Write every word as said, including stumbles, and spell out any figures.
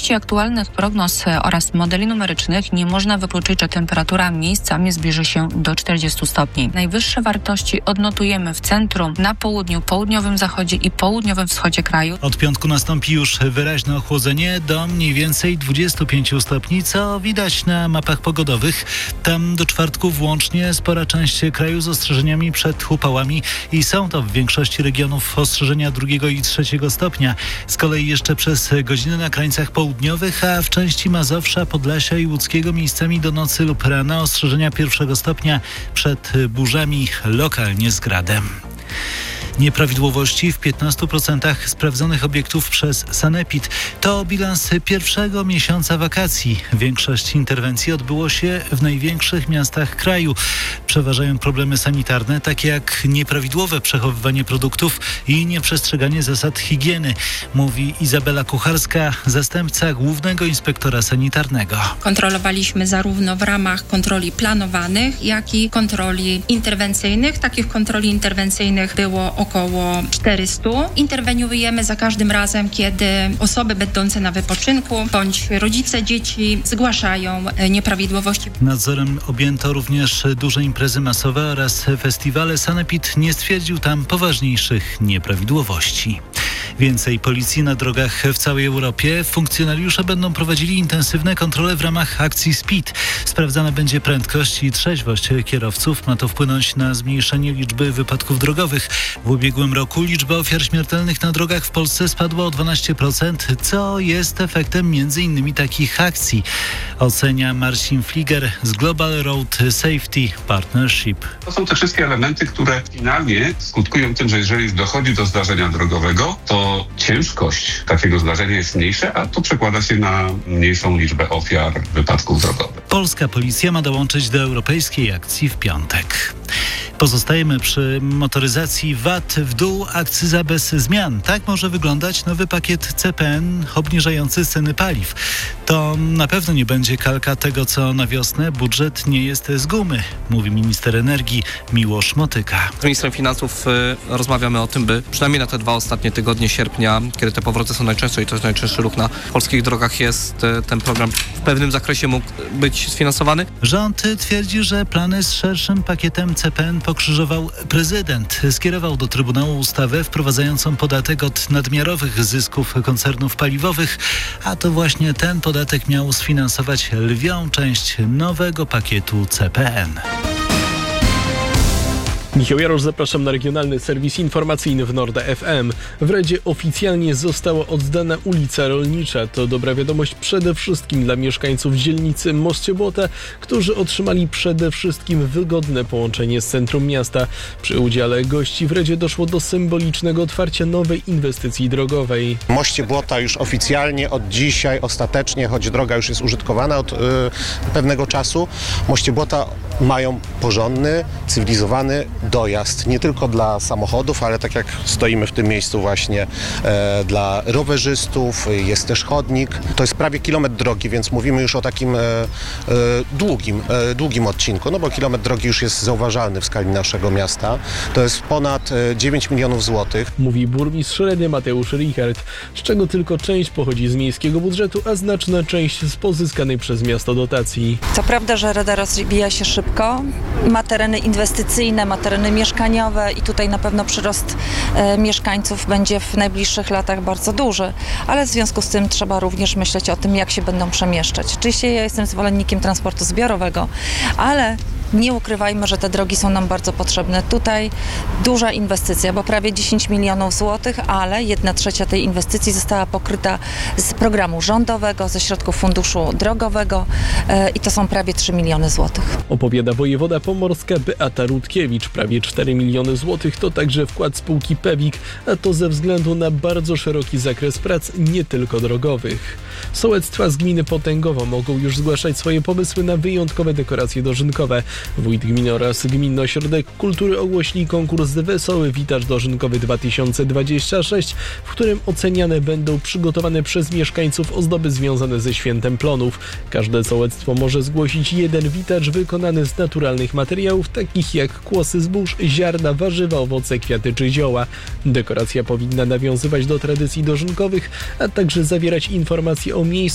większości aktualnych prognoz oraz modeli numerycznych nie można wykluczyć, że temperatura miejscami zbliży się do czterdziestu stopni. Najwyższe wartości odnotujemy w centrum, na południu, południowym zachodzie i południowym wschodzie kraju. Od piątku nastąpi już wyraźne ochłodzenie do mniej więcej dwudziestu pięciu stopni, co widać na mapach pogodowych. Tam do czwartku włącznie spora część kraju z ostrzeżeniami przed upałami i są to w większości regionów ostrzeżenia drugiego i trzeciego stopnia. Z kolei jeszcze przez godziny na krańcach południowych, a w części Mazowsza, Podlasia i Łódzkiego miejscami do nocy lub rana ostrzeżenia pierwszego stopnia przed burzami, lokalnie z gradem. Nieprawidłowości w piętnastu procentach sprawdzonych obiektów przez Sanepid. To bilans pierwszego miesiąca wakacji. Większość interwencji odbyło się w największych miastach kraju. Przeważają problemy sanitarne, takie jak nieprawidłowe przechowywanie produktów i nieprzestrzeganie zasad higieny, mówi Izabela Kucharska, zastępca głównego inspektora sanitarnego. Kontrolowaliśmy zarówno w ramach kontroli planowanych, jak i kontroli interwencyjnych. Takich kontroli interwencyjnych było około czterysta. Interweniujemy za każdym razem, kiedy osoby będące na wypoczynku bądź rodzice dzieci zgłaszają nieprawidłowości. Nadzorem objęto również duże imprezy masowe oraz festiwale. Sanepid nie stwierdził tam poważniejszych nieprawidłowości. Więcej policji na drogach w całej Europie. Funkcjonariusze będą prowadzili intensywne kontrole w ramach akcji Speed. Sprawdzana będzie prędkość i trzeźwość kierowców. Ma to wpłynąć na zmniejszenie liczby wypadków drogowych. W ubiegłym roku liczba ofiar śmiertelnych na drogach w Polsce spadła o dwanaście procent, co jest efektem między innymi takich akcji, ocenia Marcin Fliger z Global Road Safety Partnership. To są te wszystkie elementy, które finalnie skutkują tym, że jeżeli dochodzi do zdarzenia drogowego, to ciężkość takiego zdarzenia jest mniejsza, a to przekłada się na mniejszą liczbę ofiar wypadków drogowych. Polska policja ma dołączyć do europejskiej akcji w piątek. Pozostajemy przy motoryzacji. V A T w dół, akcyza bez zmian. Tak może wyglądać nowy pakiet C P N obniżający ceny paliw. To na pewno nie będzie kalka tego, co na wiosnę. Budżet nie jest z gumy, mówi minister energii Miłosz Motyka. Z ministrem finansów y, rozmawiamy o tym, by przynajmniej na te dwa ostatnie tygodnie sierpnia, kiedy te powroty są najczęstsze i to jest najczęstszy ruch na polskich drogach, jest y, ten program w pewnym zakresie mógł być sfinansowany. Rząd twierdzi, że plany z szerszym pakietem C P N pokrzyżował prezydent. Skierował do Trybunału ustawę wprowadzającą podatek od nadmiarowych zysków koncernów paliwowych, a to właśnie ten podatek miał sfinansować lwią część nowego pakietu C P N. Michał Jarosz, zapraszam na regionalny serwis informacyjny w Nord F M. W Redzie oficjalnie została oddana ulica Rolnicza. To dobra wiadomość przede wszystkim dla mieszkańców dzielnicy Moście Błota, którzy otrzymali przede wszystkim wygodne połączenie z centrum miasta. Przy udziale gości w Redzie doszło do symbolicznego otwarcia nowej inwestycji drogowej. Moście Błota już oficjalnie od dzisiaj, ostatecznie, choć droga już jest użytkowana od y, pewnego czasu, Moście Błota mają porządny, cywilizowany dojazd, nie tylko dla samochodów, ale tak jak stoimy w tym miejscu właśnie e, dla rowerzystów, jest też chodnik. To jest prawie kilometr drogi, więc mówimy już o takim e, e, długim, e, długim odcinku, no bo kilometr drogi już jest zauważalny w skali naszego miasta. To jest ponad e, dziewięć milionów złotych. Mówi burmistrz Redy Mateusz Richard, z czego tylko część pochodzi z miejskiego budżetu, a znaczna część z pozyskanej przez miasto dotacji. Co prawda, że Reda rozwija się szybko, ma tereny inwestycyjne, ma tereny mieszkaniowe i tutaj na pewno przyrost e, mieszkańców będzie w najbliższych latach bardzo duży, ale w związku z tym trzeba również myśleć o tym, jak się będą przemieszczać. Oczywiście ja jestem zwolennikiem transportu zbiorowego, ale nie ukrywajmy, że te drogi są nam bardzo potrzebne. Tutaj duża inwestycja, bo prawie dziesięć milionów złotych, ale jedna trzecia tej inwestycji została pokryta z programu rządowego, ze środków funduszu drogowego e, i to są prawie trzy miliony złotych. Opowiada wojewoda pomorska Beata Rutkiewicz. Prawie cztery miliony złotych to także wkład spółki Pewik, a to ze względu na bardzo szeroki zakres prac, nie tylko drogowych. Sołectwa z gminy Potęgowo mogą już zgłaszać swoje pomysły na wyjątkowe dekoracje dożynkowe. Wójt gminy oraz Gminny Ośrodek Kultury ogłosili konkurs Wesoły Witacz Dożynkowy dwa tysiące dwudziesty szósty, w którym oceniane będą przygotowane przez mieszkańców ozdoby związane ze Świętem Plonów. Każde sołectwo może zgłosić jeden witacz wykonany z naturalnych materiałów, takich jak kłosy zbóż, ziarna, warzywa, owoce, kwiaty czy zioła. Dekoracja powinna nawiązywać do tradycji dożynkowych, a także zawierać informacje o miejscu